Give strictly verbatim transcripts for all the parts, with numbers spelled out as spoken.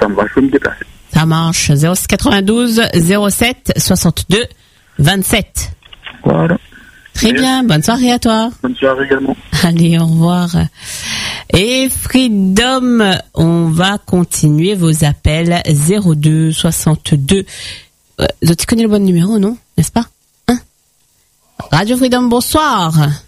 ça me va, je peux me déplacer. Ça marche. zéro six quatre-vingt-douze zéro sept soixante-deux vingt-sept. Voilà. Très Merci. bien. Bonne soirée à toi. Bonne soirée également. Allez, au revoir. Et Freedom, on va continuer vos appels. zéro deux soixante-deux. Euh, tu connais le bon numéro, non? N'est-ce pas? Hein? Radio Freedom, bonsoir.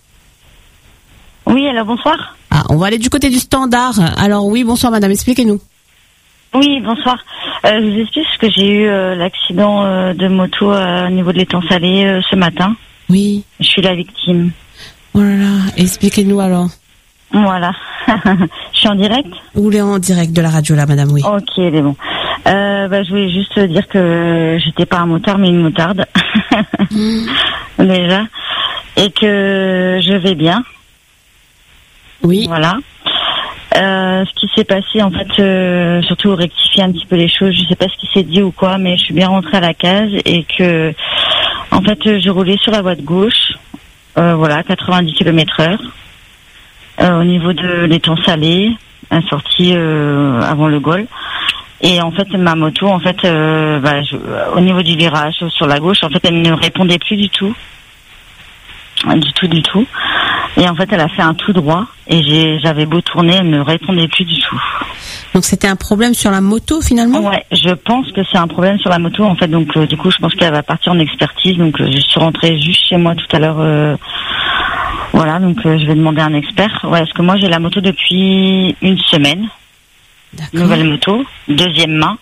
Oui, alors bonsoir. Ah, on va aller du côté du standard. Alors oui, bonsoir madame, expliquez-nous. Oui, bonsoir. Euh, je vous explique parce que j'ai eu euh, l'accident euh, de moto euh, au niveau de l'étang salé euh, ce matin. Oui. Je suis la victime. Oh là là, expliquez-nous alors. Voilà. Je suis en direct? Vous voulez en direct de la radio là, madame, oui. Ok, c'est bon. Euh, bah, je voulais juste dire que j'étais pas un motard mais une motarde. mmh. Déjà. Et que je vais bien. Oui. Voilà. Euh, ce qui s'est passé, en fait, euh, surtout rectifier un petit peu les choses. Je sais pas ce qui s'est dit ou quoi, mais je suis bien rentrée à la case et que, en fait, je roulais sur la voie de gauche, euh, voilà, quatre-vingt-dix kilomètres heure, euh, au niveau de l'étang salé, un sortie euh, avant le Gaulle. Et en fait, ma moto, en fait, euh, bah, je, au niveau du virage sur la gauche, en fait, elle ne répondait plus du tout, du tout, du tout. Et en fait, elle a fait un tout droit. Et j'ai, j'avais beau tourner, elle ne répondait plus du tout. Donc c'était un problème sur la moto finalement? Ouais, je pense que c'est un problème sur la moto en fait. Donc euh, du coup, je pense qu'elle va partir en expertise. Donc euh, je suis rentrée juste chez moi tout à l'heure. Euh, voilà, donc euh, je vais demander à un expert. Ouais, parce que moi j'ai la moto depuis une semaine. D'accord. Nouvelle moto, deuxième main.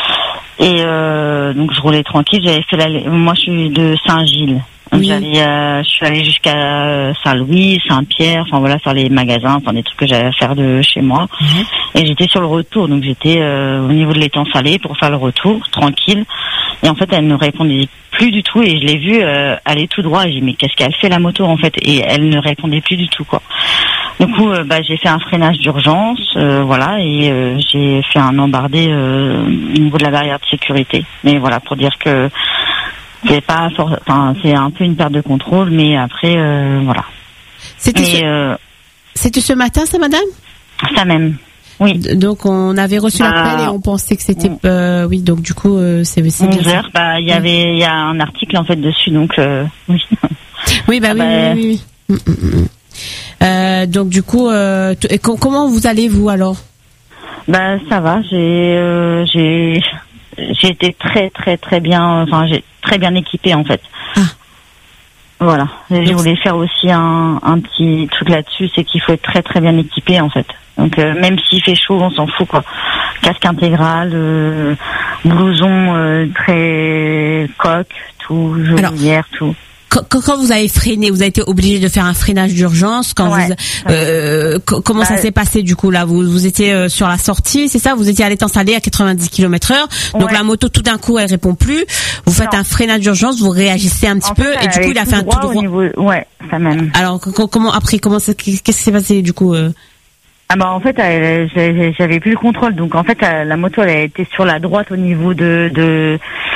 Et euh, donc je roulais tranquille. J'avais fait la. Moi je suis de Saint-Gilles. Donc, oui. j'allais, euh, je suis allée jusqu'à Saint-Louis, Saint-Pierre, enfin voilà, faire les magasins, enfin des trucs que j'avais à faire de chez moi. Mmh. Et j'étais sur le retour, donc j'étais euh, au niveau de l'étang salé pour faire le retour, tranquille. Et en fait, elle ne répondait plus du tout et je l'ai vue euh, aller tout droit. Et j'ai dit mais qu'est-ce qu'elle fait la moto en fait? Et elle ne répondait plus du tout quoi. Du coup, euh, bah, j'ai fait un freinage d'urgence, euh, voilà, et euh, j'ai fait un embardé euh, au niveau de la barrière de sécurité. Mais voilà, pour dire que c'est pas for... enfin c'est un peu une perte de contrôle, mais après euh, voilà. C'était ce... Euh... c'était ce matin, ça, madame? Ça même. Oui. D- donc on avait reçu bah... l'appel et on pensait que c'était euh, oui, donc du coup euh, c'est c'est bien ça. Bah il y avait il y a un article en fait dessus, donc euh, oui. Oui bah, ah, oui, bah... oui oui oui. Mm, mm, mm. Euh, donc du coup euh, t- comment vous allez vous alors? Bah ça va, j'ai euh, j'ai j'ai été très très très bien, enfin j'ai très bien équipée en fait. Ah. Voilà. Et je voulais faire aussi un, un petit truc là-dessus, c'est qu'il faut être très très bien équipé en fait. Donc euh, même s'il fait chaud, on s'en fout quoi. Casque intégral, euh, blouson euh, très coque, tout, genouillère, tout. Quand, quand vous avez freiné, vous avez été obligé de faire un freinage d'urgence. Quand ouais, vous, euh, co- comment bah, ça s'est passé du coup là? Vous, vous étiez euh, sur la sortie, c'est ça? Vous étiez à l'étang salé à quatre-vingt-dix kilomètres heure. Donc ouais. La moto tout d'un coup elle répond plus. Vous faites non. un freinage d'urgence, vous réagissez un petit en peu fait, et du coup il a fait un tout droit. Niveau... Ouais, ça même. Alors c- comment après comment qu'est-ce qui s'est passé du coup? euh... Ah bah en fait elle, j'avais plus le contrôle, donc en fait la moto elle a été sur la droite au niveau de de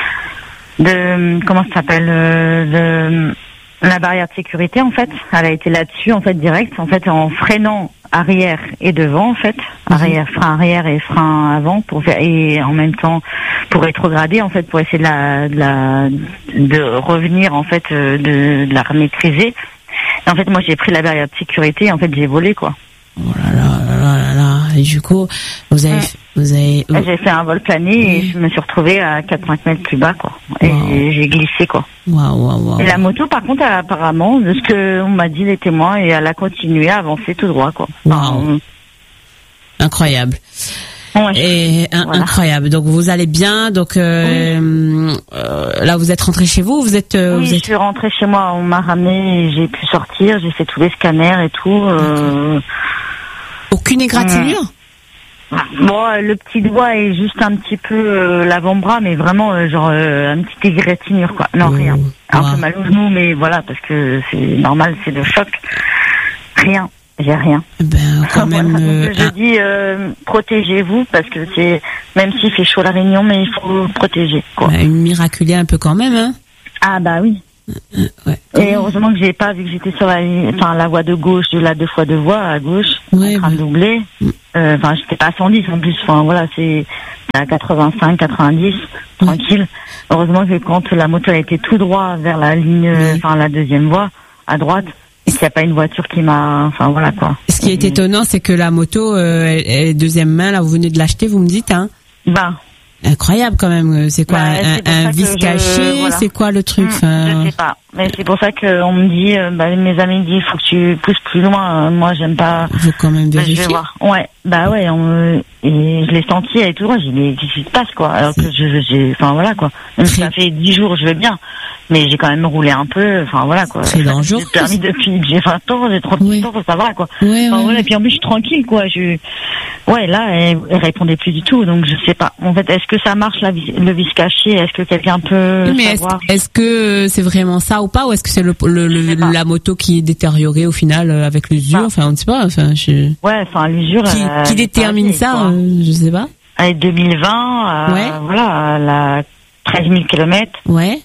de comment ça s'appelle euh, de la barrière de sécurité en fait. Elle a été là-dessus en fait direct en fait en freinant arrière et devant en fait, arrière frein arrière et frein avant pour faire et en même temps pour rétrograder en fait pour essayer de la de la de revenir en fait de, de la maîtriser. Et en fait moi j'ai pris la barrière de sécurité et en fait j'ai volé quoi. Oh là là là là là. Et du coup, vous avez, ouais. vous avez. J'ai fait un vol plané et oui. je me suis retrouvée à quatre cinq mètres plus bas, quoi. Et wow. j'ai, j'ai glissé, quoi. Waouh, waouh, waouh. Et la moto, par contre, elle, apparemment, de ce que on m'a dit les témoins, et elle a continué à avancer tout droit, quoi. Wow. Enfin, incroyable. Ouais. Et un, voilà. Incroyable. Donc vous allez bien. Donc euh, oui. euh, là, vous êtes rentré chez vous. Vous êtes. Euh, oui, vous êtes... je suis rentrée chez moi. On m'a ramené. Et j'ai pu sortir. J'ai fait tous les scanners et tout. Euh... Aucune égratignure? Mmh. Bon, euh, le petit doigt est juste un petit peu euh, l'avant-bras, mais vraiment euh, genre euh, un petit égratignure quoi. Non, mmh. rien. Un wow. peu mal au genou, mais voilà, parce que c'est normal, c'est le choc. Rien, j'ai rien. Ben quand même. Voilà. Euh, Donc, je un... dis euh, protégez-vous parce que c'est même s'il fait chaud la Réunion, mais il faut protéger quoi. Ben, une miraculée un peu quand même, hein. Ah bah oui. Euh, ouais. Et heureusement que j'ai pas, vu que j'étais sur la, enfin, la voie de gauche, de la deux fois deux voies à gauche, ouais, en train bah. de doubler. Euh, Enfin, j'étais pas à cent dix en plus. Enfin, voilà, c'est à quatre-vingt-cinq, quatre-vingt-dix, tranquille. Heureusement que quand la moto a été tout droit vers la ligne, ouais. enfin, la deuxième voie, à droite, et qu'il n'y a pas une voiture qui m'a, enfin, voilà, quoi. Ce qui est et... étonnant, c'est que la moto, euh, elle, elle est deuxième main, là, vous venez de l'acheter, vous me dites, hein? Bah. Incroyable quand même. C'est quoi, bah, un, un vis caché? Voilà. C'est quoi le truc? Mmh, enfin... Je sais pas. Mais c'est pour ça qu'on me dit, euh, bah, mes amis me disent, il faut que tu pousses plus loin. Moi, j'aime pas. Il faut quand même vérifier. Bah, je vais voir. Ouais. Bah ouais. On, et je l'ai senti, elle est tout droit. J'ai dit, mais qu'est-ce qui se passe, quoi? Alors que je, j'ai, enfin voilà, quoi. Même si ça fait dix jours, je vais bien. Mais j'ai quand même roulé un peu. Enfin voilà, quoi. C'est dangereux. J'ai permis depuis que j'ai vingt ans, j'ai trente-huit ouais. ans, ça va, quoi. Ouais, enfin, ouais. voilà. Et puis en plus, je suis tranquille, quoi. Je, ouais, là, elle, elle répondait plus du tout. Donc je sais pas. En fait, est-ce que ça marche, la vis, le vis caché? Est-ce que quelqu'un peut mais savoir? Est-ce, est-ce que c'est vraiment ça ou pas? Ou est-ce que c'est le, le, le la moto qui est détériorée au final avec l'usure? Ah. Enfin, on ne sait pas. Enfin, je... Ouais, enfin, l'usure. Qui, euh, qui détermine ça? Euh, je sais pas. Elle est deux mille vingt, euh, ouais. Voilà, elle a treize mille kilomètres. Ouais.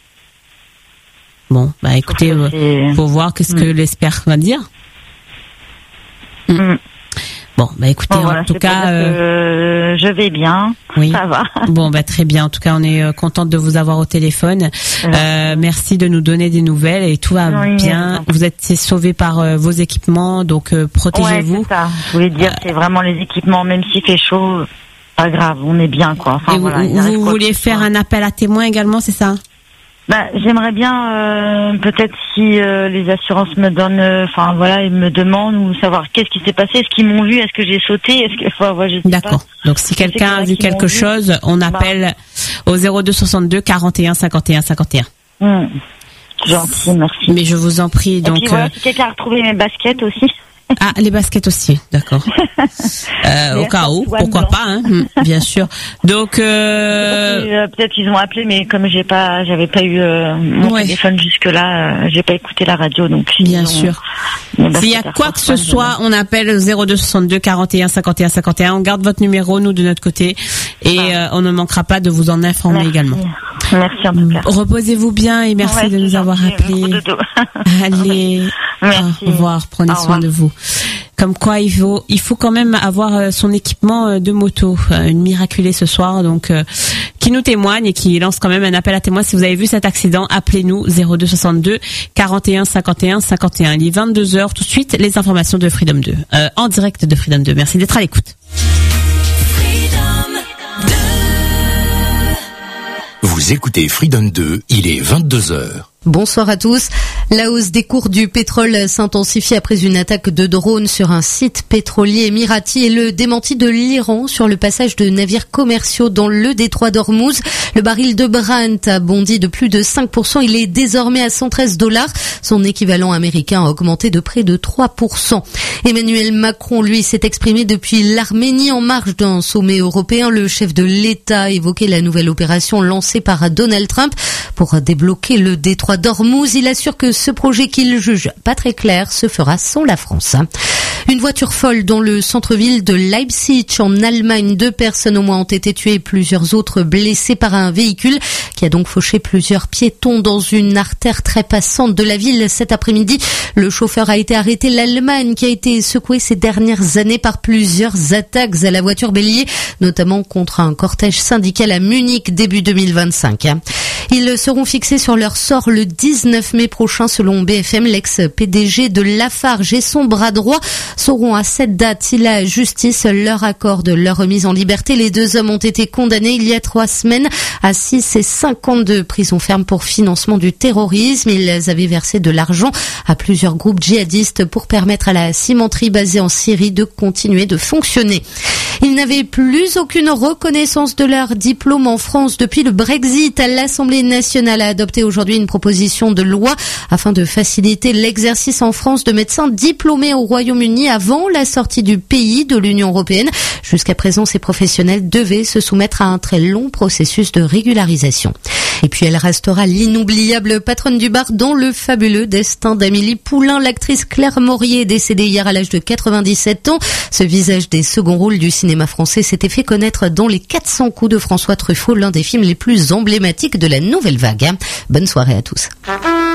Bon, bah écoutez, euh, faut voir qu'est-ce mm. que l'expert va dire. Mm. Mm. Bon, bah écoutez, bon, voilà, en tout cas, euh... je vais bien. Oui. Ça va. Bon, bah très bien. En tout cas, on est euh, contente de vous avoir au téléphone. Euh, merci de nous donner des nouvelles et tout va oui, bien. Vous êtes sauvés par euh, vos équipements, donc euh, protégez-vous. Ouais, c'est ça. Je voulais dire, euh... c'est vraiment les équipements, même s'il fait chaud, pas grave, on est bien, quoi. Enfin, et voilà, vous, vous voulez faire un appel à témoins également, c'est ça? Bah, j'aimerais bien euh, peut-être si euh, les assurances me donnent, enfin euh, voilà, ils me demandent ou savoir qu'est-ce qui s'est passé, est-ce qu'ils m'ont vu, est-ce que j'ai sauté, est-ce que, enfin, ouais, je sais D'accord. Pas. Donc si quelqu'un a vu quelque chose, vu. on appelle bah. au zéro deux soixante-deux quarante et un cinquante et un cinquante et un. Mmh. Gentil, merci. Mais je vous en prie. Donc et puis, voilà, euh... si quelqu'un a retrouvé mes baskets aussi. Ah, les baskets aussi, d'accord. Euh, au cas où, pourquoi blanc. pas, hein, bien sûr. Donc, euh... peut-être qu'ils ont appelé, mais comme j'ai pas, j'avais pas eu euh, mon ouais. téléphone jusque là, euh, j'ai pas écouté la radio, donc. Bien sûr. S'il y a quoi que ce soit, on appelle zéro deux soixante-deux quarante et un cinquante et un cinquante et un. On garde votre numéro, nous de notre côté, et ah. euh, on ne manquera pas de vous en informer Merci. également. Merci en tout cas. Reposez-vous bien et merci ouais, de nous avoir appelés. Allez, merci. Au revoir, prenez au soin revoir. de vous. Comme quoi, il faut, il faut quand même avoir son équipement de moto. Une miraculée ce soir, donc euh, qui nous témoigne et qui lance quand même un appel à témoins. Si vous avez vu cet accident, appelez-nous zéro deux soixante-deux quarante et un cinquante et un cinquante et un. Il est vingt-deux heures. Tout de suite, les informations de Freedom deux, euh, en direct de Freedom deux. Merci d'être à l'écoute. Vous écoutez Freedom deux, il est vingt-deux heures. Bonsoir à tous. La hausse des cours du pétrole s'intensifie après une attaque de drone sur un site pétrolier émirati et le démenti de l'Iran sur le passage de navires commerciaux dans le détroit d'Ormuz. Le baril de Brent a bondi de plus de cinq pour cent. Il est désormais à cent treize dollars. Son équivalent américain a augmenté de près de trois pour cent. Emmanuel Macron, lui, s'est exprimé depuis l'Arménie en marge d'un sommet européen. Le chef de l'État a évoqué la nouvelle opération lancée par Donald Trump pour débloquer le détroit d'Ormuz. Il assure que ce projet qu'il juge pas très clair se fera sans la France. Une voiture folle dans le centre-ville de Leipzig en Allemagne. Deux personnes au moins ont été tuées et plusieurs autres blessées par un véhicule qui a donc fauché plusieurs piétons dans une artère très passante de la ville cet après-midi. Le chauffeur a été arrêté. L'Allemagne qui a été secouée ces dernières années par plusieurs attaques à la voiture bélier, notamment contre un cortège syndical à Munich début deux mille vingt-cinq. Ils seront fixés sur leur sort le dix-neuf mai prochain selon B F M. L'ex-P D G de Lafarge et son bras droit sauront à cette date si la justice leur accorde leur remise en liberté. Les deux hommes ont été condamnés il y a trois semaines à six et cinq ans de prison ferme pour financement du terrorisme. Ils avaient versé de l'argent à plusieurs groupes djihadistes pour permettre à la cimenterie basée en Syrie de continuer de fonctionner. Ils n'avaient plus aucune reconnaissance de leur diplôme en France depuis le Brexit. L'Assemblée nationale a adopté aujourd'hui une proposition de loi afin de faciliter l'exercice en France de médecins diplômés au Royaume-Uni avant la sortie du pays de l'Union européenne. Jusqu'à présent, ces professionnels devaient se soumettre à un très long processus de régularisation. Et puis elle restera l'inoubliable patronne du bar dans le fabuleux destin d'Amélie Poulain. L'actrice Claire Maurier est décédée hier à l'âge de quatre-vingt-dix-sept ans. Ce visage des seconds rôles du cinéma français s'était fait connaître dans Les quatre cents coups de François Truffaut, l'un des films les plus emblématiques de la nouvelle vague. Bonne soirée à tous.